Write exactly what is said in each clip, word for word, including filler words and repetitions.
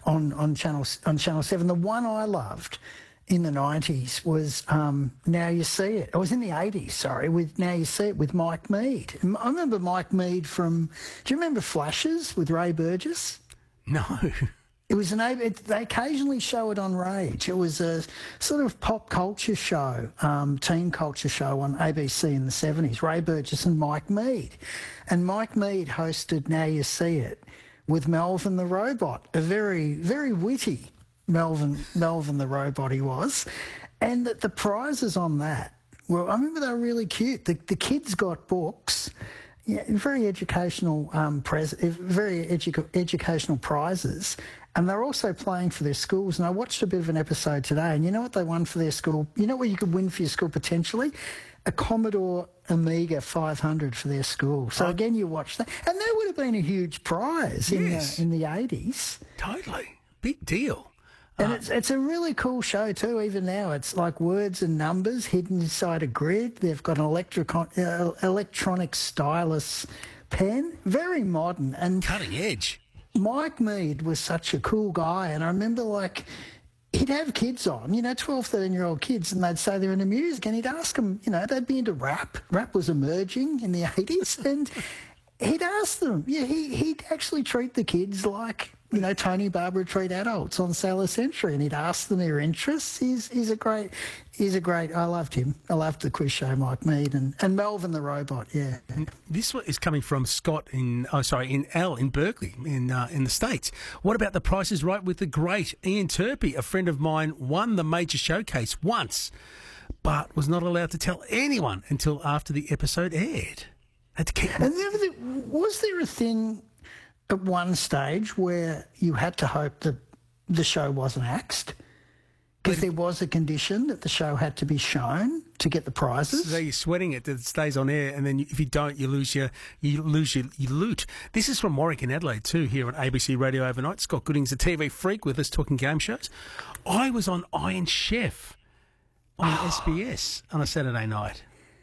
on on channel on Channel Seven. The one I loved in the nineties was um, Now You See It. It was in the eighties, sorry, with Now You See It with Mike Mead. I remember Mike Mead from. Do you remember Flashes with Ray Burgess? No. It was an. It, they occasionally show it on Rage. It was a sort of pop culture show, um, teen culture show on A B C in the seventies. Ray Burgess and Mike Mead, and Mike Mead hosted Now You See It with Melvin the Robot, a very very witty Melvin Melvin the Robot he was, and that the prizes on that were. I remember they were really cute. The the kids got books. Yeah, very educational, um, pres- very edu- educational prizes, and they're also playing for their schools. And I watched a bit of an episode today, and you know what they won for their school? You know what you could win for your school potentially? A Commodore Amiga five hundred for their school. So oh. again, you watch that, and that would have been a huge prize yes. in the, in the eighties. Totally, big deal. And uh, it's it's a really cool show too. Even now, it's like words and numbers hidden inside a grid. They've got an electric uh, electronic stylus pen, very modern and cutting edge. Mike Mead was such a cool guy, and I remember like he'd have kids on, you know, twelve, thirteen-year-old kids, and they'd say they're into music, and he'd ask them, you know, they'd be into rap. Rap was emerging in the eighties, and he'd ask them, yeah, he, he'd actually treat the kids like, you know, Tony Barber would treat adults on Sailor Century, and he'd ask them their interests. He's he's a great, he's a great, I loved him. I loved the quiz show, Mike Mead, and, and Melvin the Robot, yeah. This one is coming from Scott in, oh, sorry, in Al in Berkeley, in uh, in the States. What about The Price is Right with the great Ian Turpie? A friend of mine won the major showcase once, but was not allowed to tell anyone until after the episode aired. Had to keep... And there, was there a thing at one stage where you had to hope that the show wasn't axed? Because there was a condition that the show had to be shown to get the prizes. So you're sweating it that it stays on air, and then if you don't, you lose your you lose your, your loot. This is from Warwick in Adelaide too, here on A B C Radio Overnight. Scott Gooding's a T V freak with us talking game shows. I was on Iron Chef on oh. S B S on a Saturday night.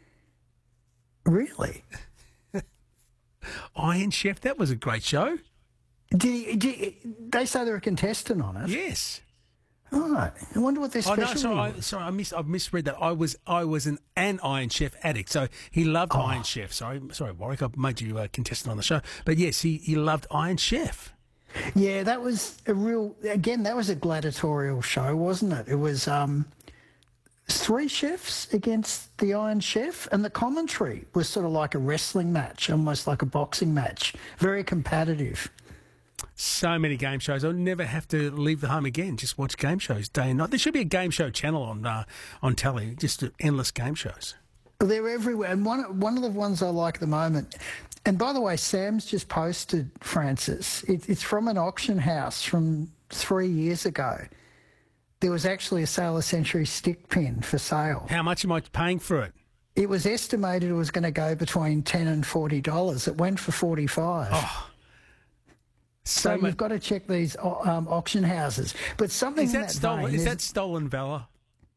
Really? Iron Chef, that was a great show. Did, he, did he, they say they're a contestant on it? Yes. Oh, I wonder what their Oh, special no, sorry, I, was. sorry, I mis- I've misread that. I was I was an, an Iron Chef addict, so he loved Oh. Iron Chef. Sorry, sorry, Warwick, I made you a contestant on the show, but yes, he, he loved Iron Chef. Yeah, that was a real. Again, that was a gladiatorial show, wasn't it? It was um, three chefs against the Iron Chef, and the commentary was sort of like a wrestling match, almost like a boxing match. Very competitive. So many game shows. I'll never have to leave the home again. Just watch game shows day and night. There should be a game show channel on uh, on telly. Just endless game shows. They're everywhere, and one one of the ones I like at the moment. And by the way, Sam's just posted, Francis. It, it's from an auction house from three years ago. There was actually a Sailor Century stick pin for sale. How much am I paying for it? It was estimated it was going to go between ten and forty dollars. It went for forty five. Oh. So, so you've got to check these um, auction houses. But something is that, in that stolen? vein, is that stolen valor?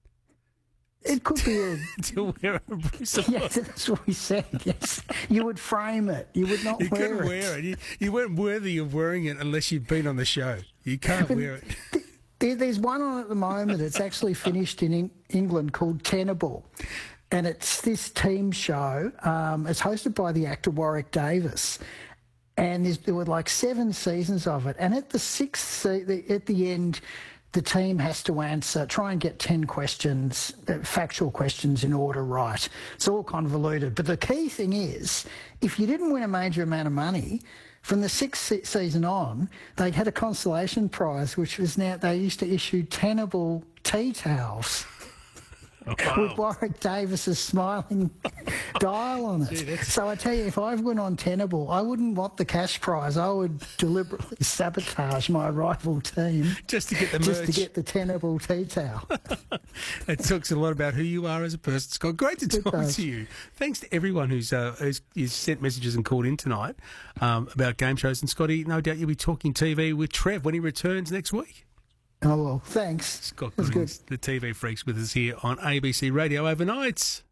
It could be a. To wear a Bruce Yes, that's what we said. Yes, you would frame it. You would not you wear it. You couldn't wear it. You, you weren't worthy of wearing it unless you've been on the show. You can't wear it. There, there's one on at the moment. It's actually finished in Eng- England called Tenable, and it's this team show. Um, it's hosted by the actor Warwick Davis. And there were like seven seasons of it. And at the sixth, se- the, at the end, the team has to answer, try and get ten questions, uh, factual questions in order right. It's all convoluted. But the key thing is, if you didn't win a major amount of money, from the sixth se- season on, they had a consolation prize, which was now, they used to issue Tenable tea towels. Wow. With Warwick Davis's smiling dial on it. Gee, so I tell you, if I went on Tenable, I wouldn't want the cash prize. I would deliberately sabotage my rival team just to get the just merch. to get the Tenable tea towel. It talks a lot about who you are as a person, Scott. Great to It talk does. to you. Thanks to everyone who's, uh, who's, who's sent messages and called in tonight um, about game shows. And Scotty, no doubt you'll be talking T V with Trev when he returns next week. Oh, well, thanks. Scott That's Goodings, the T V Freaks, with us here on A B C Radio Overnights.